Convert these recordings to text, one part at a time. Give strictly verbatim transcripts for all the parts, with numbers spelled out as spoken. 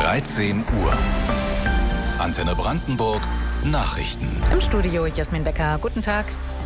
dreizehn Uhr. Antenne Brandenburg Nachrichten. Im Studio Jasmin Becker. Guten Tag.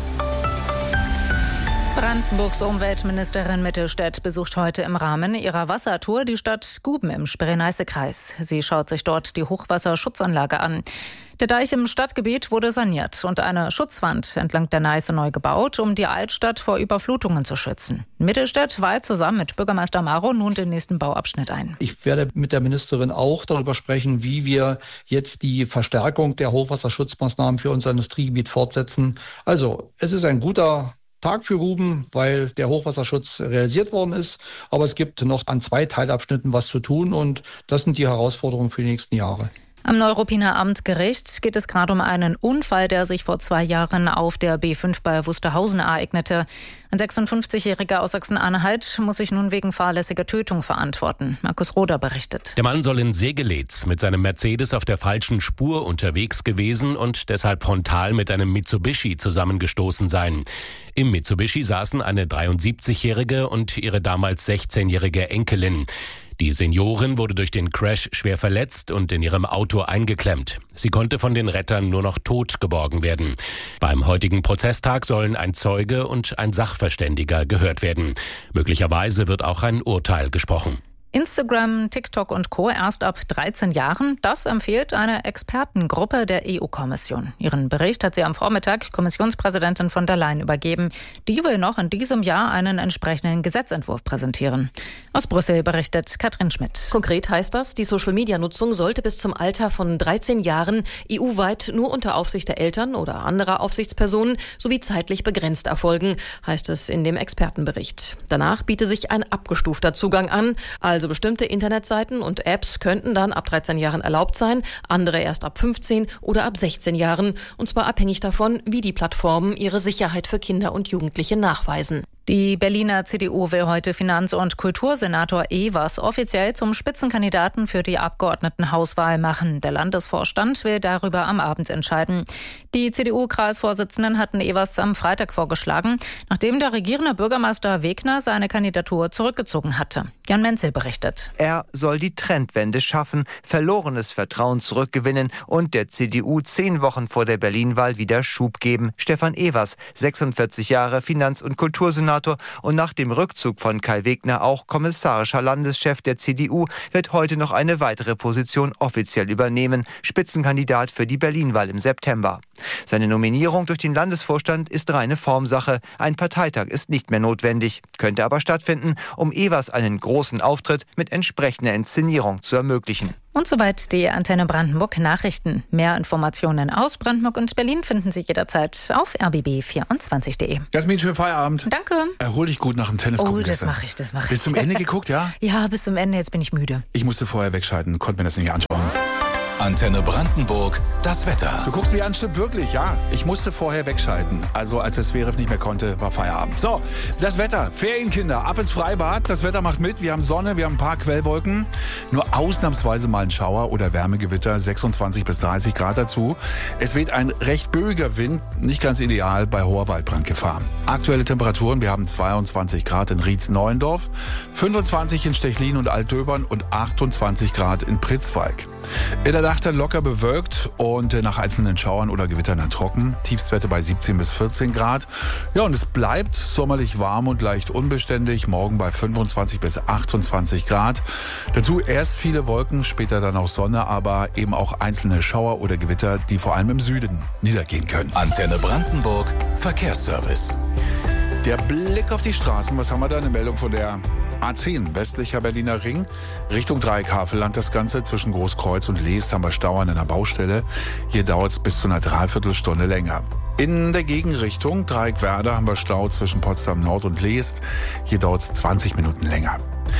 Brandenburgs Umweltministerin Mittelstädt besucht heute im Rahmen ihrer Wassertour die Stadt Guben im Spree-Neiße-Kreis. Sie schaut sich dort die Hochwasserschutzanlage an. Der Deich im Stadtgebiet wurde saniert und eine Schutzwand entlang der Neiße neu gebaut, um die Altstadt vor Überflutungen zu schützen. Mittelstädt weiht zusammen mit Bürgermeister Maro nun den nächsten Bauabschnitt ein. Ich werde mit der Ministerin auch darüber sprechen, wie wir jetzt die Verstärkung der Hochwasserschutzmaßnahmen für unser Industriegebiet fortsetzen. Also, es ist ein guter Tag für Guben, weil der Hochwasserschutz realisiert worden ist. Aber es gibt noch an zwei Teilabschnitten was zu tun und das sind die Herausforderungen für die nächsten Jahre. Am Neuruppiner Amtsgericht geht es gerade um einen Unfall, der sich vor zwei Jahren auf der B fünf bei Wusterhausen ereignete. Ein sechsundfünfzigjähriger aus Sachsen-Anhalt muss sich nun wegen fahrlässiger Tötung verantworten. Markus Roder berichtet. Der Mann soll in Segelitz mit seinem Mercedes auf der falschen Spur unterwegs gewesen und deshalb frontal mit einem Mitsubishi zusammengestoßen sein. Im Mitsubishi saßen eine dreiundsiebzigjährige und ihre damals sechzehnjährige Enkelin. Die Seniorin wurde durch den Crash schwer verletzt und in ihrem Auto eingeklemmt. Sie konnte von den Rettern nur noch tot geborgen werden. Beim heutigen Prozesstag sollen ein Zeuge und ein Sachverständiger gehört werden. Möglicherweise wird auch ein Urteil gesprochen. Instagram, TikTok und Co. erst ab dreizehn Jahren. Das empfiehlt eine Expertengruppe der E U-Kommission. Ihren Bericht hat sie am Vormittag Kommissionspräsidentin von der Leyen übergeben. Die will noch in diesem Jahr einen entsprechenden Gesetzentwurf präsentieren. Aus Brüssel berichtet Katrin Schmidt. Konkret heißt das, die Social-Media-Nutzung sollte bis zum Alter von dreizehn Jahren E U-weit nur unter Aufsicht der Eltern oder anderer Aufsichtspersonen sowie zeitlich begrenzt erfolgen, heißt es in dem Expertenbericht. Danach biete sich ein abgestufter Zugang an, also Also bestimmte Internetseiten und Apps könnten dann ab dreizehn Jahren erlaubt sein, andere erst ab fünfzehn oder ab sechzehn Jahren. Und zwar abhängig davon, wie die Plattformen ihre Sicherheit für Kinder und Jugendliche nachweisen. Die Berliner C D U will heute Finanz- und Kultursenator Ewers offiziell zum Spitzenkandidaten für die Abgeordnetenhauswahl machen. Der Landesvorstand will darüber am Abend entscheiden. Die C D U-Kreisvorsitzenden hatten Ewers am Freitag vorgeschlagen, nachdem der regierende Bürgermeister Wegner seine Kandidatur zurückgezogen hatte. Jan Menzel berichtet. Er soll die Trendwende schaffen, verlorenes Vertrauen zurückgewinnen und der C D U zehn Wochen vor der Berlin-Wahl wieder Schub geben. Stefan Ewers, sechsundvierzig Jahre, Finanz- und Kultursenator und nach dem Rückzug von Kai Wegner auch kommissarischer Landeschef der C D U, wird heute noch eine weitere Position offiziell übernehmen, Spitzenkandidat für die Berlin-Wahl im September. Seine Nominierung durch den Landesvorstand ist reine Formsache. Ein Parteitag ist nicht mehr notwendig, könnte aber stattfinden, um Ewers einen großen Auftritt mit entsprechender Inszenierung zu ermöglichen. Und soweit die Antenne Brandenburg Nachrichten. Mehr Informationen aus Brandenburg und Berlin finden Sie jederzeit auf r b b vierundzwanzig punkt d e. Jasmin, schönen Feierabend. Danke. Erhol dich gut nach dem Tennis gucken. Oh, das gestern. mache ich, das mache ich. Bis zum Ende geguckt, ja? Ja, bis zum Ende. Jetzt bin ich müde. Ich musste vorher wegschalten, konnte mir das nicht anschauen. Antenne Brandenburg, das Wetter. Du guckst mich an, stimmt wirklich, ja. Ich musste vorher wegschalten. Also als der Zverev nicht mehr konnte, war Feierabend. So, das Wetter. Ferienkinder, ab ins Freibad. Das Wetter macht mit. Wir haben Sonne, wir haben ein paar Quellwolken. Nur ausnahmsweise mal ein Schauer oder Wärmegewitter. sechsundzwanzig bis dreißig Grad dazu. Es weht ein recht böiger Wind. Nicht ganz ideal bei hoher Waldbrandgefahr. Aktuelle Temperaturen. Wir haben zweiundzwanzig Grad in Rietz-Neuendorf, fünfundzwanzig in Stechlin und Altdöbern und achtundzwanzig Grad in Pritzwalk. In der Nacht dann locker bewölkt und nach einzelnen Schauern oder Gewittern dann trocken. Tiefstwerte bei siebzehn bis vierzehn Grad. Ja, und es bleibt sommerlich warm und leicht unbeständig. Morgen bei fünfundzwanzig bis achtundzwanzig Grad. Dazu erst viele Wolken, später dann auch Sonne, aber eben auch einzelne Schauer oder Gewitter, die vor allem im Süden niedergehen können. Antenne Brandenburg, Verkehrsservice. Der Blick auf die Straßen, was haben wir da? Eine Meldung von der A zehn, westlicher Berliner Ring, Richtung Dreieckhavelland das Ganze. Zwischen Großkreuz und Leest haben wir Stau an einer Baustelle. Hier dauert es bis zu einer Dreiviertelstunde länger. In der Gegenrichtung Dreieckwerder haben wir Stau zwischen Potsdam Nord und Leest. Hier dauert es zwanzig Minuten länger.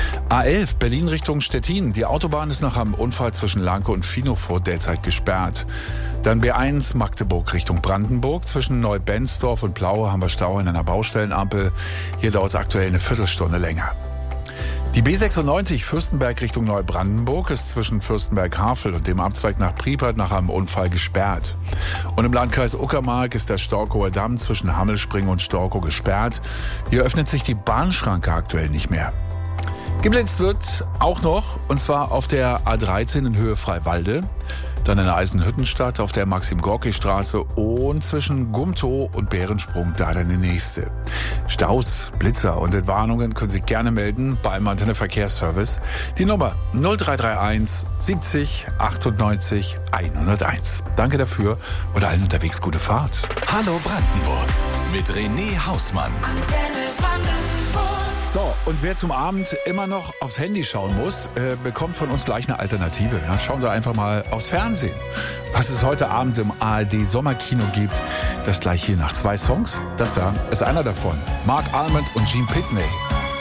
A elf, Berlin Richtung Stettin. Die Autobahn ist nach einem Unfall zwischen Lanke und Finofurt derzeit gesperrt. Dann B eins, Magdeburg Richtung Brandenburg. Zwischen Neubensdorf und Plaue haben wir Stau in einer Baustellenampel. Hier dauert es aktuell eine Viertelstunde länger. Die B sechsundneunzig, Fürstenberg Richtung Neubrandenburg, ist zwischen Fürstenberg-Havel und dem Abzweig nach Priepert nach einem Unfall gesperrt. Und im Landkreis Uckermark ist der Storkower Damm zwischen Hammelspringen und Storkow gesperrt. Hier öffnet sich die Bahnschranke aktuell nicht mehr. Geblitzt wird auch noch, und zwar auf der A dreizehn in Höhe Freiwalde, dann in der Eisenhüttenstadt auf der Maxim-Gorki-Straße und zwischen Gumtow und Bärensprung da dann die nächste. Staus, Blitzer und Entwarnungen können Sie gerne melden beim Antenne Verkehrsservice. Die Nummer null drei drei eins siebzig achtundneunzig hunderteins. Danke dafür und allen unterwegs gute Fahrt. Hallo Brandenburg mit René Hausmann. Antenne Brandenburg. So, und wer zum Abend immer noch aufs Handy schauen muss, äh, bekommt von uns gleich eine Alternative. Ja, schauen Sie einfach mal aufs Fernsehen, was es heute Abend im A R D Sommerkino gibt. Das gleich hier nach zwei Songs. Das da ist einer davon. Mark Almond und Gene Pitney.